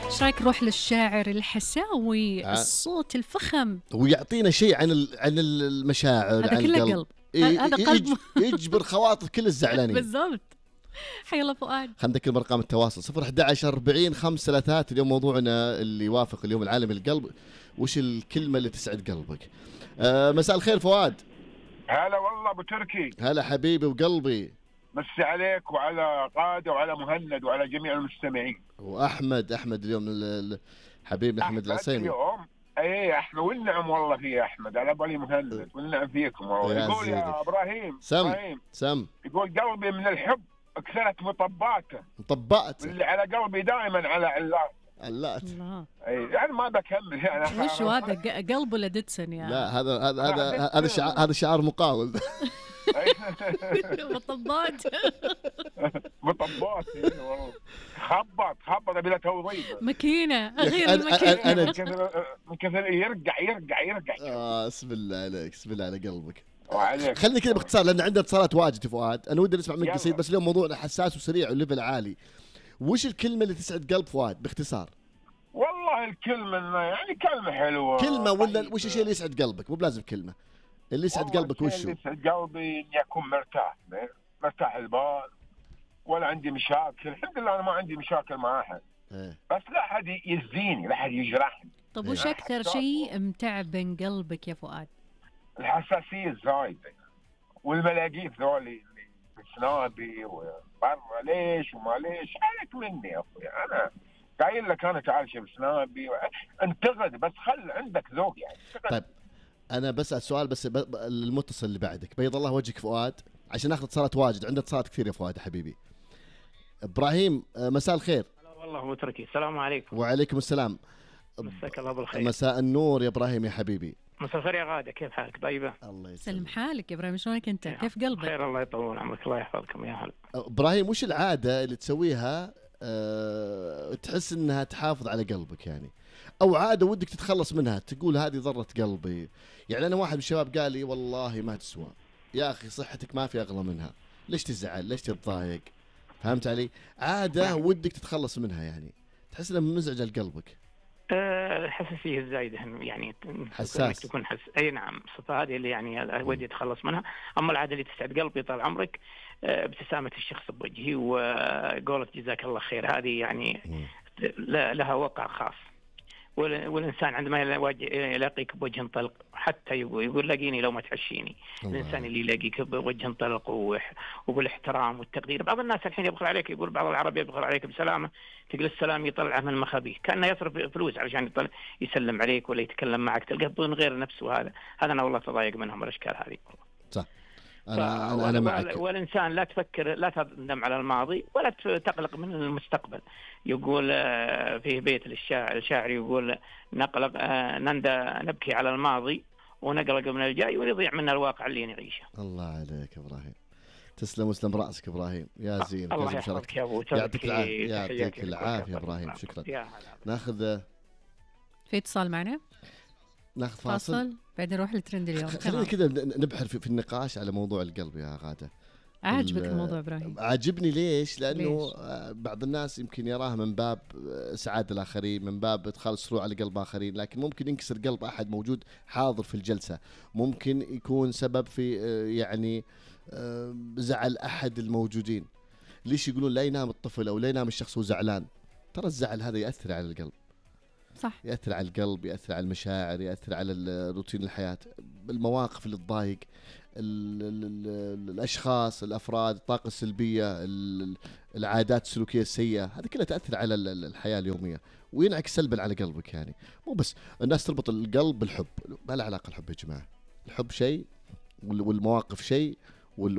ايش رايك نروح للشاعر الحساوي الصوت الفخم ويعطينا شيء عن المشاعر، هذا عن كله القلب. قلب. هذا قلب يجبر خواطر كل الزعلانين. بالضبط. حي الله فؤاد. خلينا نذكر ارقام التواصل 011 40 533. اليوم موضوعنا اللي يوافق اليوم العالمي للقلب. وش الكلمه اللي تسعد قلبك؟ مساء الخير فؤاد. هلا والله ابو تركي. هلا حبيبي وقلبي. مسي عليك وعلى قاده وعلى مهند وعلى جميع المستمعين. واحمد اليوم حبيبنا احمد العسيمي اليوم. ايه احنا والنعم والله فيه احمد على بالي مهند والنعم فيكم والله. يقول يا ابراهيم سم يقول قلبي من الحب اكثرت مطباته واللي على قلبي دائما على علات. يعني ما بكمل يعني. وش هذا قلب ولا ديدسون يعني؟ لا هذا شعار مقاول. مطبات والله. خبط بلا توظيف. ماكينه غير الماكينه. انا من كثر يرجع. بسم الله عليك، بسم الله على قلبك. وعليك. خليني كذا باختصار لان عندنا اتصالات واجد يا فؤاد. انا ودي نسمع منك قصير، بس اليوم موضوعنا حساس وسريع وليفل عالي. وش الكلمه اللي تسعد قلب فؤاد باختصار؟ والله الكلمه يعني كلمه حلوه. كلمه ولا وش الشيء اللي يسعد قلبك؟ مو بلازم كلمه. اللي يسعد قلبك وش هو؟ اللي يسعد قلبي اني اكون مرتاح البال، ولا عندي مشاكل. الحمد لله انا ما عندي مشاكل مع احد. بس لا احد يزيني، لا احد يجرحني. طب وش اكثر شيء متعب بين قلبك يا فؤاد؟ الحساسيه الزايده والملاقيف ذولي اللي في سنابي وبرا ليش وما ليش. عليك مني يا اخوي، انا قايل لك انا تعال شوف سنابي انتقد، بس خل عندك ذوق يعني. طيب انا بسأل سؤال بس المتصل اللي بعدك. بيض الله وجهك فؤاد عشان ناخذ اتصالات واجد، عندنا اتصالات كثير يا فؤاد يا حبيبي. ابراهيم مساء الخير. هلا والله ابو تركي. السلام عليكم. وعليكم السلام. مساك الله بالخير. مساء النور يا ابراهيم يا حبيبي. مساء الخير يا غاده، كيف حالك؟ طيبه الله يسلم حالك يا ابراهيم. شلونك انت؟ كيف قلبك؟ خير الله يطول عمرك، الله يحفظكم يا هلا. ابراهيم وش العاده اللي تسويها تحس انها تحافظ على قلبك يعني، او عاده ودك تتخلص منها تقول هذه ضرت قلبي؟ يعني انا واحد من الشباب قال لي والله ما تسوى يا اخي، صحتك ما في اغلى منها، ليش تزعل؟ ليش تتضايق؟ فهمت علي؟ عاده ودك تتخلص منها يعني تحس انها مزعجه لقلبك. الحساسيه الزايده يعني حساس تكون اي نعم، الصفه هذه اللي يعني ودي اتخلص منها. اما العاده اللي تسعد قلبي طال عمرك ابتسامه الشخص بوجهي وقولة جزاك الله خير، هذه يعني لها وقع خاص. والإنسان عندما يلاقيك بوجه طلق حتى يقول لاقيني لو ما تحشيني. الإنسان اللي يلاقيك بوجه طلق وبالاحترام والتقدير. بعض الناس الحين يبخل عليك، يقول بعض العرب يبخل عليك بسلامة، تقول السلام يطلع من مخابيه، كأنه يصرف فلوس علشان يسلم عليك ولا يتكلم معك، تلقاه بدون غير نفسه. هذا أنا والله تضايق منهم الأشكال هذه. صح. أنا معك. والإنسان لا تفكر، لا تندم على الماضي ولا تقلق من المستقبل. يقول فيه بيت الشاعر يقول نقلق نبكي على الماضي ونقلق من الجاي ويضيع منا الواقع اللي نعيشه. الله عليك إبراهيم، تسلم وسلم رأسك إبراهيم يا زين. الله يحفظك يا أبو. يعطيك العافية إبراهيم، شكرا. ناخذ في اتصال معنا، ناخذ فاصل بعدين نروح للترند اليوم. خلينا كذا نبحر في النقاش على موضوع القلب يا غادة. عاجبك الموضوع إبراهيم؟ عاجبني ليش؟ لأنه بعض الناس يمكن يراه من باب سعادة الآخرين، من باب إدخال السرور على قلب آخرين، لكن ممكن ينكسر قلب أحد موجود حاضر في الجلسة، ممكن يكون سبب في يعني زعل أحد الموجودين. ليش يقولون لا ينام الطفل أو لا ينام الشخص وزعلان؟ ترى الزعل هذا يأثر على القلب. صح. يأثر على القلب، يأثر على المشاعر، يأثر على روتين الحياة، المواقف اللي تضايق، الأشخاص، الأفراد، الطاقة السلبية، العادات السلوكية السيئة، هذه كلها تأثر على الحياة اليومية وينعكس سلبا على قلبك. يعني مو بس الناس تربط القلب بالحب، ما له علاقة الحب يا جماعة. الحب شيء والمواقف شيء